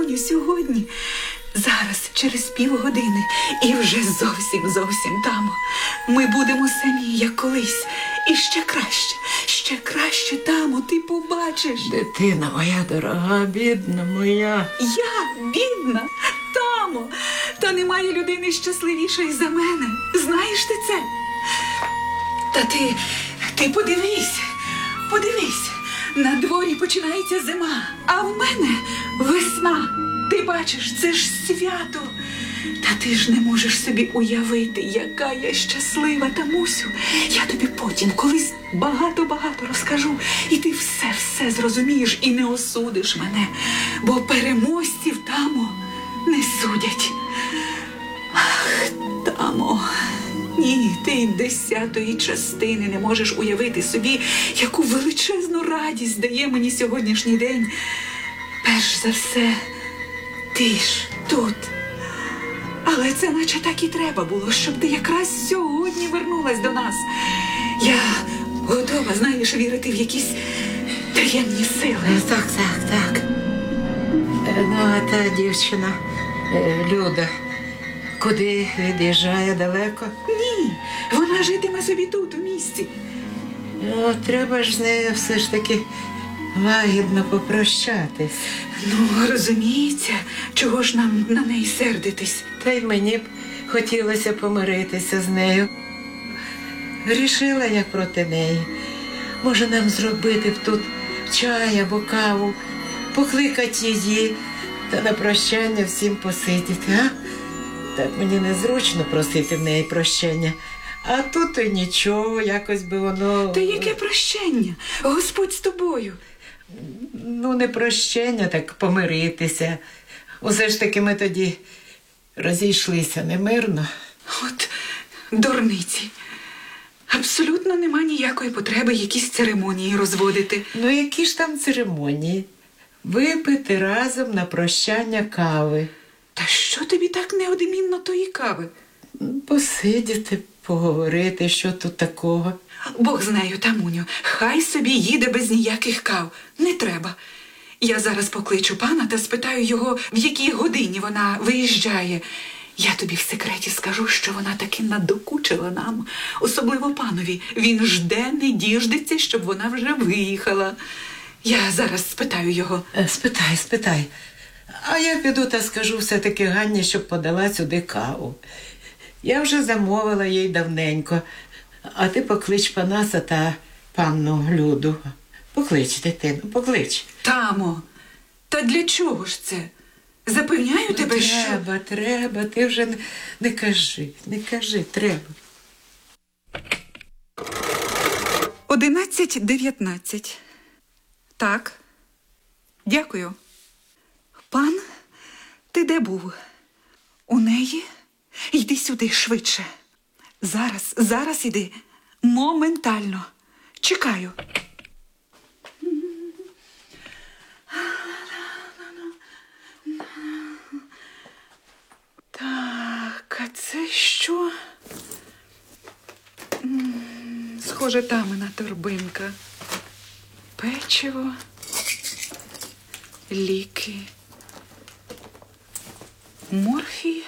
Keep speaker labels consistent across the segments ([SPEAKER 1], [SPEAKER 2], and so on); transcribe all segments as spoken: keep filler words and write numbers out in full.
[SPEAKER 1] доню, сьогодні. Зараз, через півгодини. І вже зовсім, зовсім, тамо. Ми будемо самі, як колись. І ще краще, ще краще, тамо, ти побачиш.
[SPEAKER 2] Дитина моя дорога, бідна моя.
[SPEAKER 1] Я бідна? Тамо, та немає людини щасливішої за мене. Знаєш ти це? Та ти, ти подивись, подивись. На дворі починається зима, а в мене весна. Ти бачиш, це ж свято. Та ти ж не можеш собі уявити, яка я щаслива, Тамусю. Я тобі потім колись багато-багато розкажу, і ти все-все зрозумієш і не осудиш мене, бо переможців, тамо, не судять. Ах, тамо, ні, ти й десятої частини не можеш уявити собі, яку величезну радість дає мені сьогоднішній день. Перш за все, ти ж тут. Але це наче так і треба було, щоб ти якраз сьогодні вернулась до нас. Я готова, знаєш, вірити в якісь таємні сили.
[SPEAKER 2] Так, так, так. Ну, а та дівчина, Люда, куди від'їжджає, далеко?
[SPEAKER 1] Ні, вона житиме собі тут, у місті.
[SPEAKER 2] Ну, треба ж з нею все ж таки лагідно попрощатись.
[SPEAKER 1] Ну, розуміється, чого ж нам на неї сердитись?
[SPEAKER 2] Та й мені б хотілося помиритися з нею. Рішила я проти неї. Може, нам зробити б тут чай або каву, покликати її та на прощання всім посидіти, а? Так мені незручно просити в неї прощення. А тут і нічого, якось би воно...
[SPEAKER 1] Та яке прощення? Господь з тобою.
[SPEAKER 2] Ну, не прощення, так помиритися. Усе ж таки ми тоді розійшлися немирно.
[SPEAKER 1] От дурниці. Абсолютно нема ніякої потреби якісь церемонії розводити.
[SPEAKER 2] Ну, які ж там церемонії? Випити разом на прощання кави.
[SPEAKER 1] Та що тобі так неодмінно тої кави?
[SPEAKER 2] Посидіти, поговорити, що тут такого.
[SPEAKER 1] Бог з нею, Тамуню, хай собі їде без ніяких кав. Не треба. Я зараз покличу пана та спитаю його, в якій годині вона виїжджає. Я тобі в секреті скажу, що вона таки надокучила нам, особливо панові. Він жде, не діждеться, щоб вона вже виїхала. Я зараз спитаю його.
[SPEAKER 2] Спитай, спитай. А я піду та скажу все-таки Ганні, щоб подала сюди каву. Я вже замовила їй давненько. А ти поклич Панаса та панну Люду. Поклич, дитину, поклич.
[SPEAKER 1] Тамо, та для чого ж це? Запевняю тебе,
[SPEAKER 2] треба,
[SPEAKER 1] що...
[SPEAKER 2] Треба, треба, ти вже не, не кажи, не кажи, треба.
[SPEAKER 1] Одинадцять дев'ятнадцять. Так. Дякую. Пан, ти де був? У неї? Йди сюди швидше. Зараз, зараз іди. Моментально. Чекаю. Так, а це що? Схоже, тамина торбинка. Печиво, ліки, морфій.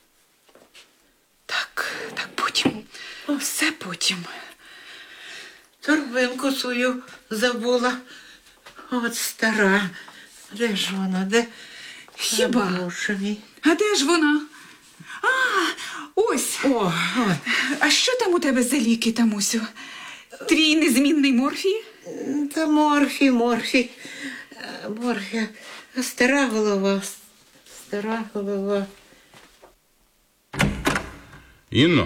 [SPEAKER 1] Так, так, потім. Все потім.
[SPEAKER 2] Торбинку свою забула. От стара. Де ж вона? Де?
[SPEAKER 1] Хіба?
[SPEAKER 2] Заброшений.
[SPEAKER 1] А де ж вона? А, ось.
[SPEAKER 2] О, от.
[SPEAKER 1] А що там у тебе за ліки, Тамусю? Твій незмінний морфій?
[SPEAKER 2] Та морфій, морфій. Морфій. Стара голова. Стара голова.
[SPEAKER 3] Інно?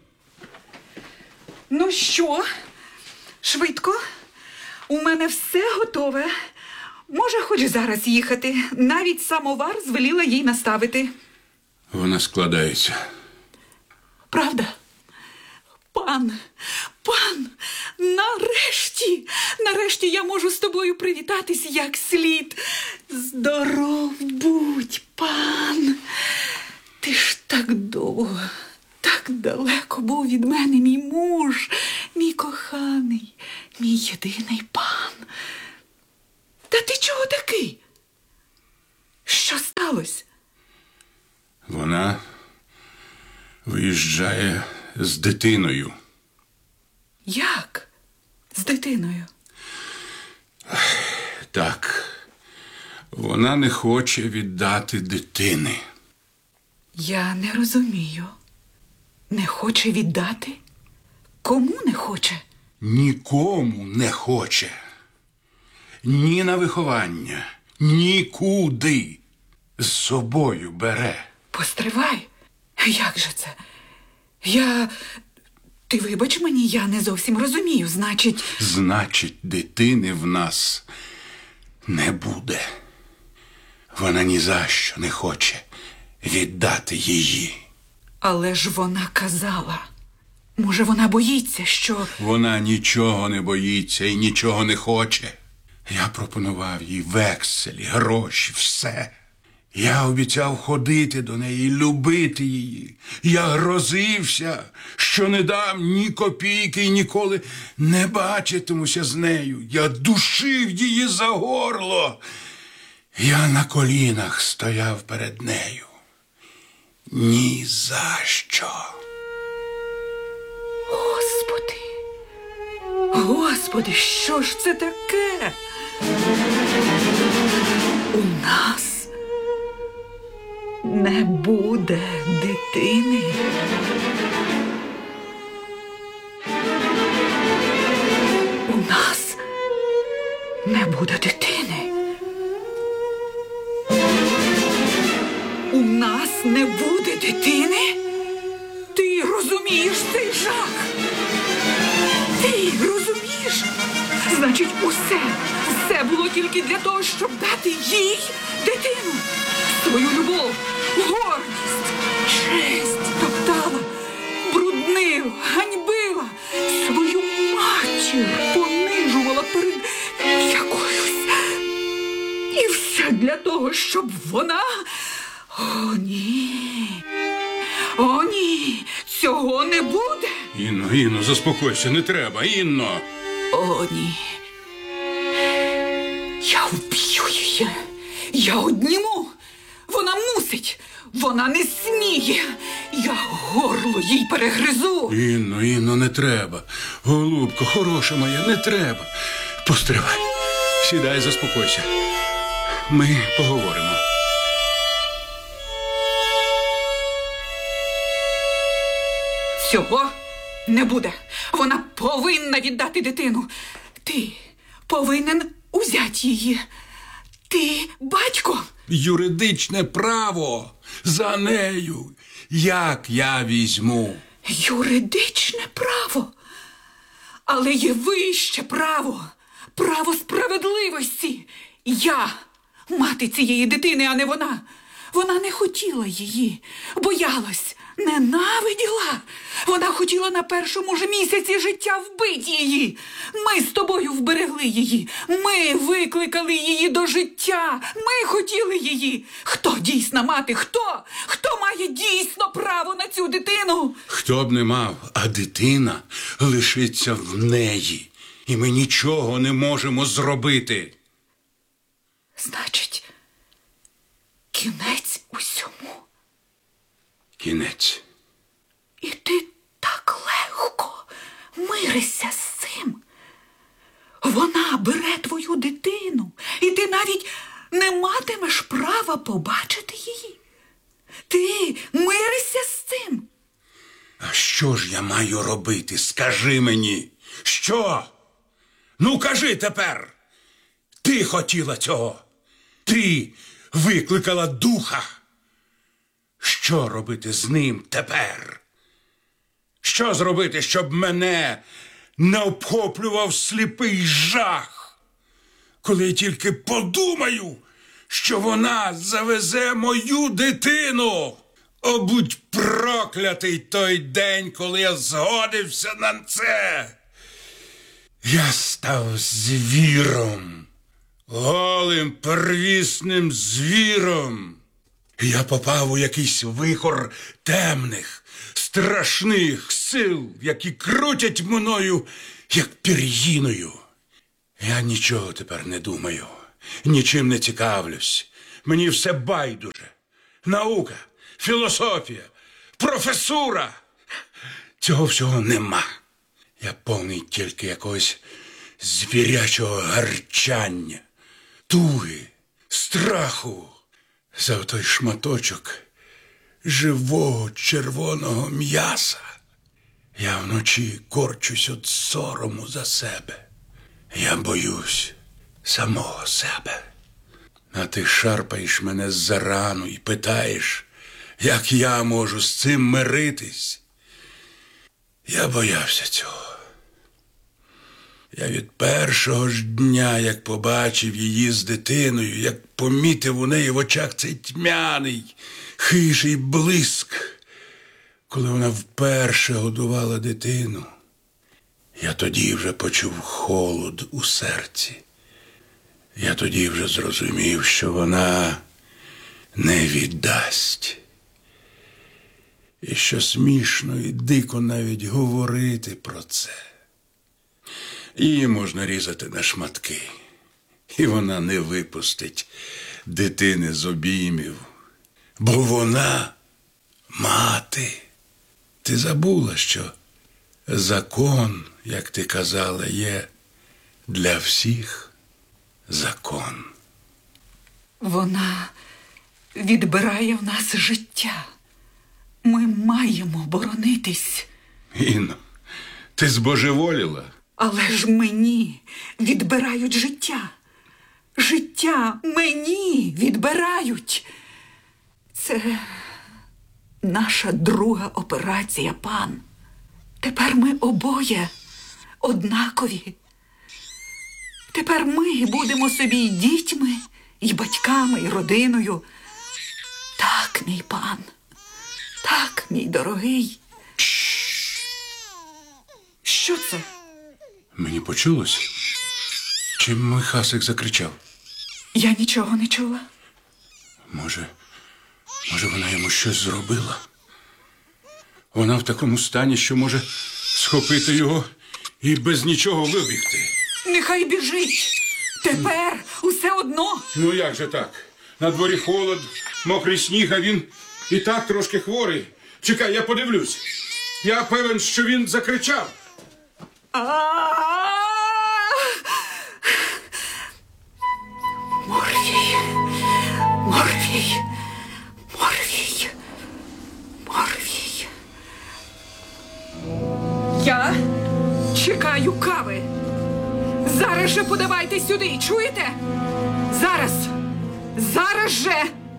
[SPEAKER 1] Ну що? Швидко? У мене все готове. Може, хоч зараз їхати. Навіть самовар звеліла їй наставити.
[SPEAKER 3] Вона складається.
[SPEAKER 1] Правда? Пан, пан, нарешті, нарешті я можу з тобою привітатись як слід. Здоров будь, пан. Ти ж так довго, так далеко був від мене мій муж, мій коханий, мій єдиний пан. Та ти чого такий? Що сталося? сталося?
[SPEAKER 3] Вона виїжджає з дитиною.
[SPEAKER 1] Як? З дитиною?
[SPEAKER 3] Так, вона не хоче віддати дитини.
[SPEAKER 1] Я не розумію. Не хоче віддати? Кому не хоче?
[SPEAKER 3] Нікому не хоче. Ні на виховання, нікуди. З собою бере.
[SPEAKER 1] Постривай. Як же це? Я... Ти вибач мені, я не зовсім розумію. Значить...
[SPEAKER 3] Значить, дитини в нас не буде. Вона ні за що не хоче віддати її.
[SPEAKER 1] Але ж вона казала. Може, вона боїться, що...
[SPEAKER 3] Вона нічого не боїться і нічого не хоче. Я пропонував їй векселі, гроші, все. Я обіцяв ходити до неї, любити її. Я грозився, що не дам ні копійки і ніколи не бачитимуся з нею. Я душив її за горло. Я на колінах стояв перед нею. Ні за що.
[SPEAKER 1] Господи! Господи, що ж це таке? У нас не буде дитини. У нас не буде дитини. У нас не буде дитини? Ти розумієш цей жах? Ти розумієш? Значить, усе, все було тільки для того, щоб дати їй дитину. Свою любов, гордість, честь топтала, бруднила, ганьбила, свою матір понижувала перед якоюсь. І все для того, щоб вона... О, ні. О, ні. Цього не буде.
[SPEAKER 3] Інно, Інно, заспокойся, не треба, Інно.
[SPEAKER 1] О, ні. Я вб'ю її. Я одніму. Вона мусить. Вона не сміє. Я горло їй перегризу.
[SPEAKER 3] Інно, Інно, не треба. Голубко, хороша моя, не треба. Постривай. Сідай, заспокойся. Ми поговоримо.
[SPEAKER 1] Цього не буде. Вона повинна віддати дитину. Ти повинен узяти її. Ти батько.
[SPEAKER 3] Юридичне право за нею. Як я візьму?
[SPEAKER 1] Юридичне право. Але є вище право. Право справедливості. Я мати цієї дитини, а не вона. Вона не хотіла її, боялась, ненавиділа. Вона хотіла на першому ж місяці життя вбити її. Ми з тобою вберегли її. Ми викликали її до життя. Ми хотіли її. Хто дійсна мати? Хто? Хто має дійсно право на цю дитину?
[SPEAKER 3] Хто б не мав, а дитина лишиться в неї. І ми нічого не можемо зробити.
[SPEAKER 1] Значить, кінець усьому.
[SPEAKER 3] Кінець.
[SPEAKER 1] І ти так легко миришся з цим. Вона бере твою дитину, і ти навіть не матимеш права побачити її. Ти миришся з цим.
[SPEAKER 3] А що ж я маю робити? Скажи мені. Що? Ну, кажи тепер. Ти хотіла цього. Ти викликала духа. Що робити з ним тепер? Що зробити, щоб мене не обхоплював сліпий жах? Коли я тільки подумаю, що вона завезе мою дитину. О, будь проклятий той день, коли я згодився на це. Я став звіром, голим первісним звіром. Я попав у якийсь вихор темних, страшних сил, які крутять мною, як пір'їною. Я нічого тепер не думаю, нічим не цікавлюсь. Мені все байдуже. Наука, філософія, професура. Цього всього нема. Я повний тільки якогось звірячого гарчання, туги, страху за той шматочок живого червоного м'яса. Я вночі корчусь від сорому за себе. Я боюсь самого себе. А ти шарпаєш мене за рану і питаєш, як я можу з цим миритись. Я боявся цього. Я від першого ж дня, як побачив її з дитиною, як помітив у неї в очах цей тьмяний, хижий блиск, коли вона вперше годувала дитину, я тоді вже почув холод у серці. Я тоді вже зрозумів, що вона не віддасть. І що смішно і дико навіть говорити про це. Її можна різати на шматки, і вона не випустить дитини з обіймів, бо вона мати. Ти забула, що закон, як ти казала, є для всіх закон.
[SPEAKER 1] Вона відбирає в нас життя. Ми маємо боронитись.
[SPEAKER 3] Інно, ти збожеволіла?
[SPEAKER 1] Але ж мені відбирають життя. Життя мені відбирають. Це наша друга операція, пан. Тепер ми обоє однакові. Тепер ми будемо собі і дітьми, і батьками, і родиною. Так, мій пан. Так, мій дорогий. Що це?
[SPEAKER 3] Мені почулось? Чи Михасик закричав?
[SPEAKER 1] Я нічого не чула.
[SPEAKER 3] Може, може вона йому щось зробила? Вона в такому стані, що може схопити його і без нічого вибігти.
[SPEAKER 1] Нехай біжить. Тепер усе одно.
[SPEAKER 3] Ну як же так? На дворі холод, мокрий сніг, а він і так трошки хворий. Чекай, я подивлюсь. Я певен, що він закричав.
[SPEAKER 1] Морфій, Морфій, Морфій, Морфій. Я чекаю кави. Зараз же подавайте сюди, чуєте? Зараз, зараз же.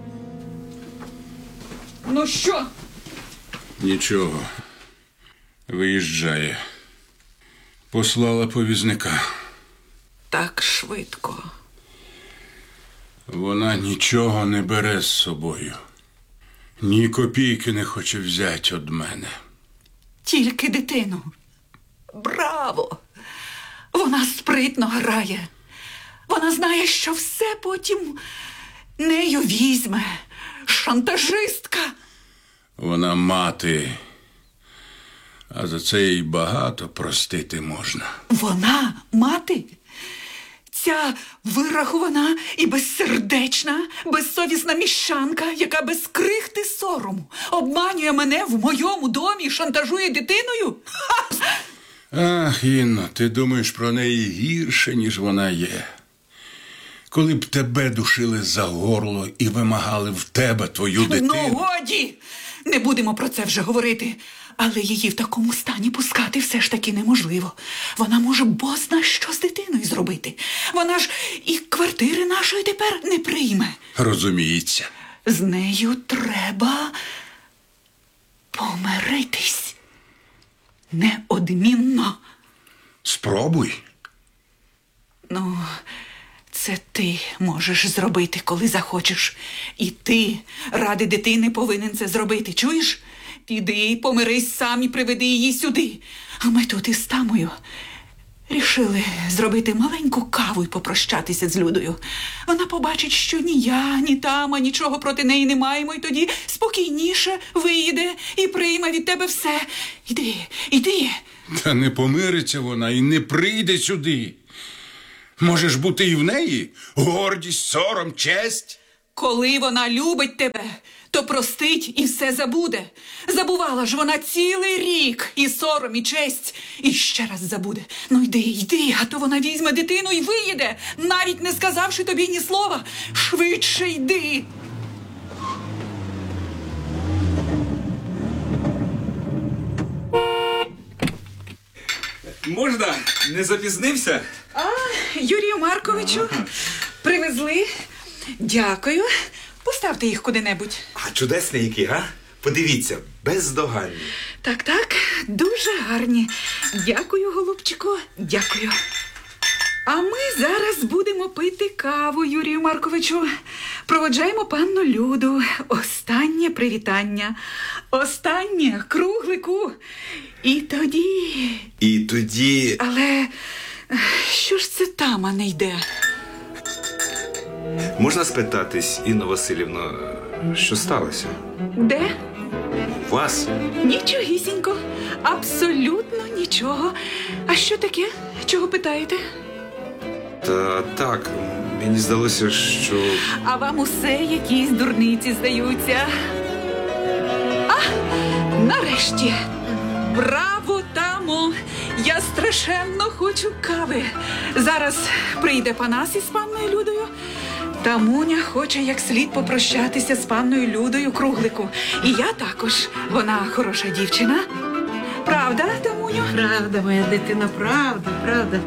[SPEAKER 1] Ну що?
[SPEAKER 3] Нічого. Виїжджає. Послала повізника.
[SPEAKER 1] Так швидко.
[SPEAKER 3] Вона нічого не бере з собою. Ні копійки не хоче взяти від мене.
[SPEAKER 1] Тільки дитину. Браво! Вона спритно грає. Вона знає, що все потім нею візьме. Шантажистка.
[SPEAKER 3] Вона мати. А за це їй багато простити можна.
[SPEAKER 1] Вона мати? Ця вирахована і безсердечна, безсовісна міщанка, яка без крихти сорому обманює мене в моєму домі і шантажує дитиною? Ха!
[SPEAKER 3] Ах, Інно, ти думаєш про неї гірше, ніж вона є. Коли б тебе душили за горло і вимагали в тебе твою дитину...
[SPEAKER 1] Ну, годі! Не будемо про це вже говорити. Але її в такому стані пускати все ж таки неможливо. Вона може бозна що з дитиною зробити. Вона ж і квартири нашої тепер не прийме.
[SPEAKER 3] Розуміється.
[SPEAKER 1] З нею треба помиритись. Неодмінно.
[SPEAKER 3] Спробуй.
[SPEAKER 1] Ну, це ти можеш зробити, коли захочеш. І ти ради дитини повинен це зробити, чуєш? Піди, помирись сам і приведи її сюди. А ми тут із Тамою рішили зробити маленьку каву і попрощатися з Людою. Вона побачить, що ні я, ні Тама нічого проти неї не маємо, і тоді спокійніше вийде і прийме від тебе все. Іди, іди.
[SPEAKER 3] Та не помириться вона і не прийде сюди. Може ж бути і в неї гордість, сором, честь?
[SPEAKER 1] Коли вона любить тебе, то простить і все забуде. Забувала ж вона цілий рік і сором, і честь, і ще раз забуде. Ну йди, йди, а то вона візьме дитину і виїде, навіть не сказавши тобі ні слова. Швидше йди.
[SPEAKER 4] Можна? Не запізнився?
[SPEAKER 1] А, Юрію Марковичу, привезли. Дякую. Поставте їх куди-небудь.
[SPEAKER 4] А чудесний який, га? Подивіться, бездоганні.
[SPEAKER 1] Так, так, дуже гарні. Дякую, голубчику, дякую. А ми зараз будемо пити каву, Юрію Марковичу. Проводжаємо панну Люду. Останнє привітання. Останнє, круглику. І тоді...
[SPEAKER 4] І тоді...
[SPEAKER 1] Але що ж це тама не йде?
[SPEAKER 4] Можна спитатись, Інна Василівна, що сталося?
[SPEAKER 1] Де?
[SPEAKER 4] У вас?
[SPEAKER 1] Нічогісінько. Абсолютно нічого. А що таке? Чого питаєте?
[SPEAKER 4] Та так, мені здалося, що...
[SPEAKER 1] А вам усе якісь дурниці здаються. А, нарешті. Браво, тамо! Я страшенно хочу кави. Зараз прийде Панас із панною Людою. Тамуня хоче як слід попрощатися з панною Людою, круглику. І я також. Вона хороша дівчина. Правда, Тамуню?
[SPEAKER 2] Правда, моя дитина, правда, правда.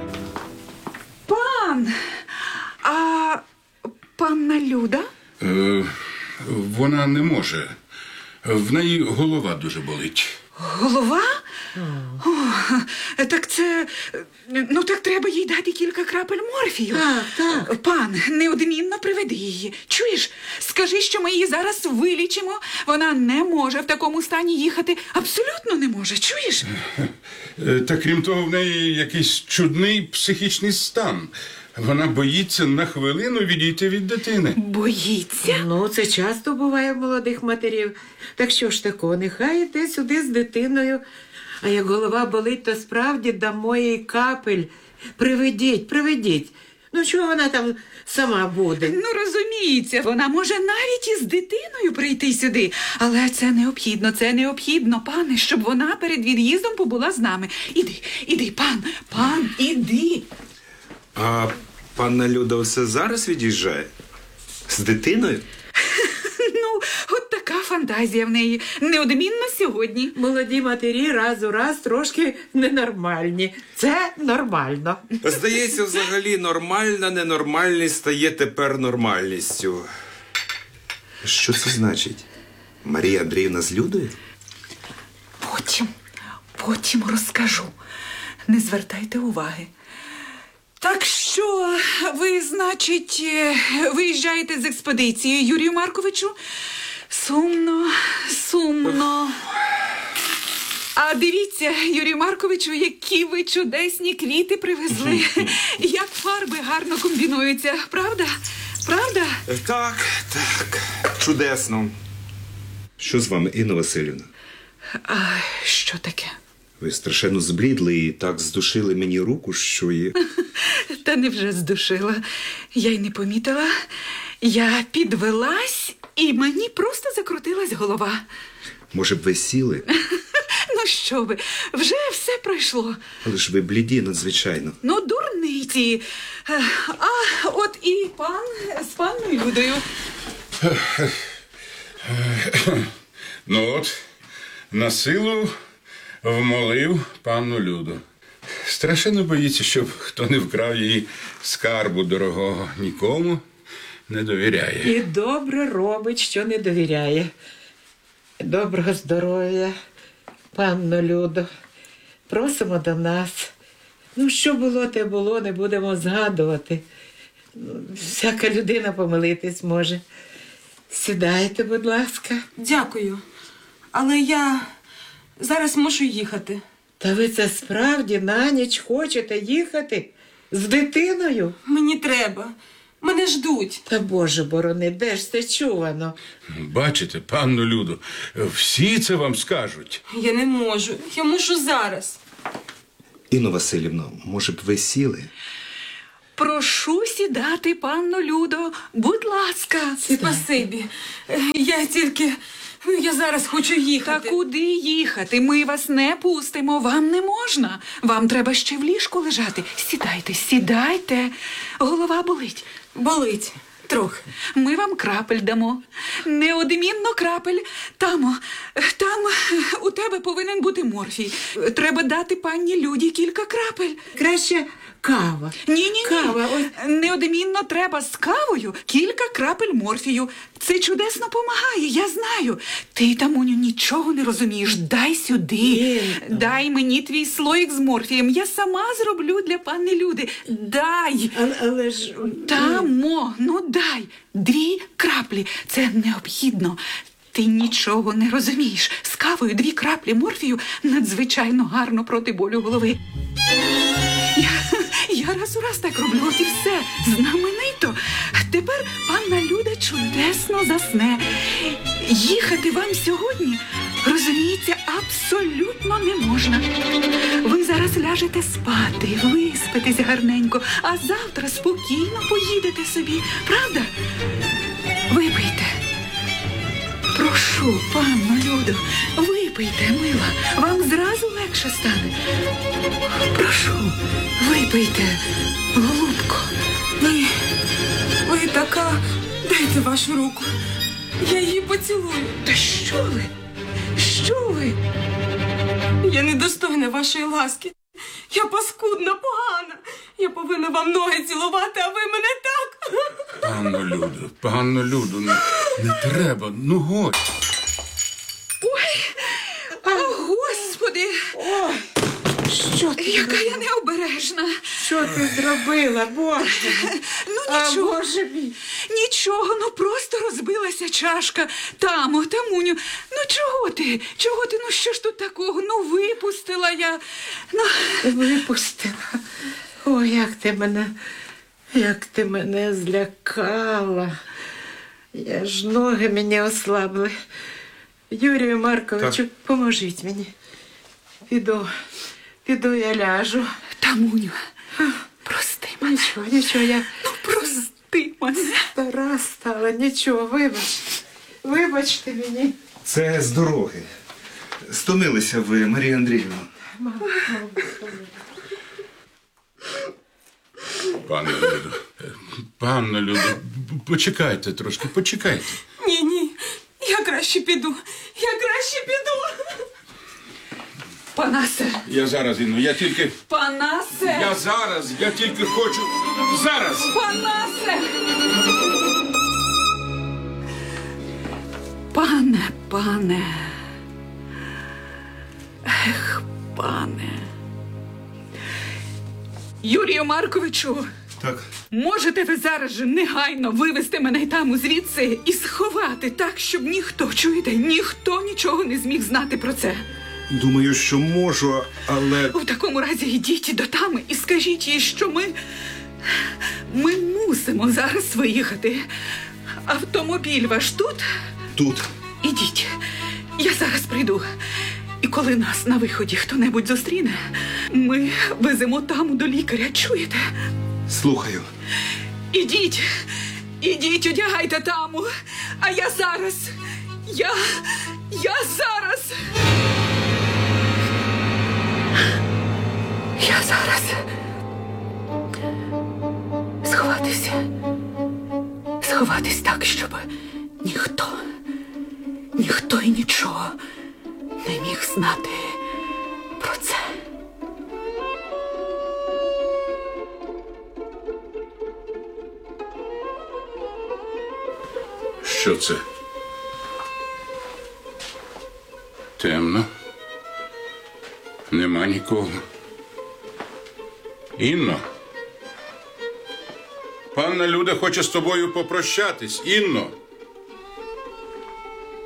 [SPEAKER 1] Пан! А панна Люда?
[SPEAKER 3] Е, вона не може. В неї голова дуже болить.
[SPEAKER 1] Голова? О, так це... Ну, так треба їй дати кілька крапель морфію.
[SPEAKER 2] Так, так.
[SPEAKER 1] Пан, неодмінно приведи її. Чуєш? Скажи, що ми її зараз вилічимо. Вона не може в такому стані їхати. Абсолютно не може. Чуєш?
[SPEAKER 3] Е, Та крім того, в неї якийсь чудний психічний стан. Вона боїться на хвилину відійти від дитини.
[SPEAKER 1] Боїться?
[SPEAKER 2] Ну, це часто буває в молодих матерів. Так що ж такого, нехай йде сюди з дитиною. А як голова болить, то справді дамо їй капель. Приведіть, приведіть. Ну, чого вона там сама буде?
[SPEAKER 1] Ну, розуміється, вона може навіть із дитиною прийти сюди. Але це необхідно, це необхідно, пане, щоб вона перед від'їздом побула з нами. Іди, іди, пан, пан, іди.
[SPEAKER 4] А панна Люда все зараз від'їжджає? З дитиною?
[SPEAKER 1] Ну, от така фантазія в неї. Неодмінно сьогодні.
[SPEAKER 2] Молоді матері раз у раз трошки ненормальні. Це нормально.
[SPEAKER 4] Здається, взагалі нормальна ненормальність стає тепер нормальністю. Що це значить? Марія Андріївна з Людою?
[SPEAKER 1] Потім, потім розкажу. Не звертайте уваги. Так що ви, значить, е, виїжджаєте з експедицією, Юрію Марковичу? Сумно, сумно. А дивіться, Юрію Марковичу, які ви чудесні квіти привезли. Як фарби гарно комбінуються, правда? Правда?
[SPEAKER 4] Так, так. Чудесно. Що з вами, Інна Василівна?
[SPEAKER 1] А що таке?
[SPEAKER 4] Ви страшенно зблідли і так здушили мені руку, що є.
[SPEAKER 1] Та невже здушила. Я й не помітила. Я підвелась, і мені просто закрутилась голова.
[SPEAKER 4] Може б ви сіли?
[SPEAKER 1] Ну що ви, вже все пройшло.
[SPEAKER 4] Але ж ви бліді надзвичайно.
[SPEAKER 1] Ну, дурниці. А от і пан з панною Людою.
[SPEAKER 3] Ну от, на силу вмолив панну Люду. Страшенно боїться, щоб хто не вкрав її скарбу дорогого. Нікому не довіряє.
[SPEAKER 2] І добре робить, що не довіряє. Доброго здоров'я, панно Людо. Просимо до нас. Ну, що було, те було, не будемо згадувати. Ну, всяка людина помилитись може. Сідайте, будь ласка.
[SPEAKER 5] Дякую. Але я зараз мушу їхати.
[SPEAKER 2] Та ви це справді на ніч хочете їхати з дитиною?
[SPEAKER 5] Мені треба. Мене ждуть.
[SPEAKER 2] Та, Боже борони, де ж це чувано?
[SPEAKER 3] Бачите, панну Люду, всі це вам скажуть.
[SPEAKER 5] Я не можу. Я мушу зараз.
[SPEAKER 4] Інно Василівно, може б ви сіли?
[SPEAKER 1] Прошу сідати, панно Людо. Будь ласка.
[SPEAKER 5] Спасибі. Е, Я тільки. Ну, я зараз хочу
[SPEAKER 1] Та
[SPEAKER 5] їхати.
[SPEAKER 1] куди їхати? Ми вас не пустимо. Вам не можна. Вам треба ще в ліжку лежати. Сідайте, сідайте. Голова болить.
[SPEAKER 5] Болить. Трохи.
[SPEAKER 1] Ми вам крапель дамо. Неодмінно крапель. Тамо, там у тебе повинен бути морфій. Треба дати панні Люді кілька крапель.
[SPEAKER 2] Краще кава.
[SPEAKER 1] Ні-ні-ні.
[SPEAKER 2] Кава, ось.
[SPEAKER 1] Неодмінно треба з кавою кілька крапель морфію. Це чудесно помагає, я знаю. Ти, Тамуню, нічого не розумієш. Дай сюди.
[SPEAKER 2] Ні.
[SPEAKER 1] Дай мені твій слоїк з морфієм. Я сама зроблю для панни Люди. Дай.
[SPEAKER 2] Але, але ж...
[SPEAKER 1] Тамо, ну дай. Дві краплі. Це необхідно. Ти нічого не розумієш. З кавою дві краплі морфію надзвичайно гарно проти болю голови. Я, я раз у раз так роблю, от і все. Знаменито. Тепер панна Люда чудесно засне. Їхати вам сьогодні, розуміється, абсолютно не можна. Ви зараз ляжете спати, виспитесь гарненько, а завтра спокійно поїдете собі. Правда? Випийте. Прошу, панно Людо, випийте, мила. Вам зразу легше стане. Прошу, випийте, голубко.
[SPEAKER 5] Ви. Ви така. Дайте вашу руку. Я її поцілую.
[SPEAKER 1] Та що ви? Що ви?
[SPEAKER 5] Я недостойна вашої ласки. Я паскудна, погана. Я повинна вам ноги цілувати, а ви мене так.
[SPEAKER 3] Панно Людо, панно Людо, не, не треба, ну годі.
[SPEAKER 1] О, Господи,
[SPEAKER 2] Ой, що ти,
[SPEAKER 1] яка я необережна.
[SPEAKER 2] що ти зробила, Боже?
[SPEAKER 1] Ну
[SPEAKER 2] А,
[SPEAKER 1] нічого,
[SPEAKER 2] Боже мій.
[SPEAKER 1] нічого, ну просто розбилася чашка. Тамо, Тамуню, ну чого ти? Чого ти? Ну що ж тут такого? Ну випустила я. Ну,
[SPEAKER 2] Випустила. Ой, як ти мене, як ти мене злякала. Я ж ноги мені ослабли. Юрію Марковичу,
[SPEAKER 4] Так.
[SPEAKER 2] поможіть мені. Піду, піду я ляжу.
[SPEAKER 1] Тамуню, прости мене.
[SPEAKER 2] Нічого, нічого, я
[SPEAKER 1] Ну прости мене.
[SPEAKER 2] стара стала, нічого, вибач. Вибачте мені.
[SPEAKER 4] Це з дороги. Стомилися ви, Марія Андріївна.
[SPEAKER 2] Мама, мама.
[SPEAKER 3] Панно Людо, е, панно Людо, б- почекайте трошки, почекайте.
[SPEAKER 5] Ні, ні. Я краще піду. Я краще піду.
[SPEAKER 1] Панасе,
[SPEAKER 3] Я зараз, Інно, я тільки,
[SPEAKER 1] Панасе,
[SPEAKER 3] я зараз, я тільки хочу, зараз.
[SPEAKER 1] Панасе. Пане, пане. Ех, пане. Юрію Марковичу,
[SPEAKER 4] Так.
[SPEAKER 1] можете ви зараз же негайно вивезти мене там звідси і сховати так, щоб ніхто, чуєте, ніхто нічого не зміг знати про це.
[SPEAKER 4] Думаю, що можу, але.
[SPEAKER 1] У такому разі йдіть до тами і скажіть їй, що ми. Ми мусимо зараз виїхати. Автомобіль ваш тут?
[SPEAKER 4] Тут.
[SPEAKER 1] Ідіть. Я зараз прийду. І коли нас на виході хто-небудь зустріне, ми веземо таму до лікаря, чуєте?
[SPEAKER 4] Слухаю.
[SPEAKER 1] Ідіть, ідіть, одягайте таму. А я зараз. Я. Я зараз. Я зараз. Сховатися. Сховатись так, щоб ніхто, ніхто і нічого не міг знати про це.
[SPEAKER 3] Що це? Темно. Нема нікого. Інно. Панна Люда хоче з тобою попрощатись. Інно.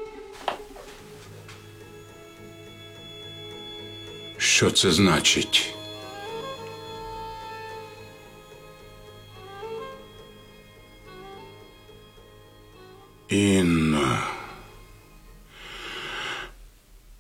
[SPEAKER 3] Що це значить?